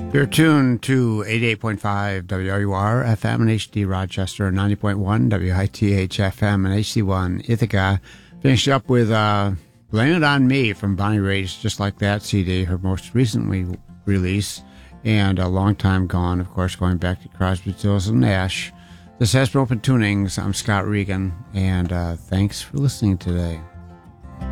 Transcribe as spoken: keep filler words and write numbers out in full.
You're tuned to eighty-eight point five W R U R F M and H D Rochester, ninety point one W I T H F M and H D one Ithaca. Finished up with uh, Blame It On Me from Bonnie Raitt's Just Like That C D, her most recently release, and a long time gone, of course, going back to Crosby, Stills, and Nash. This has been Open Tunings. I'm Scott Regan, and uh, thanks for listening today.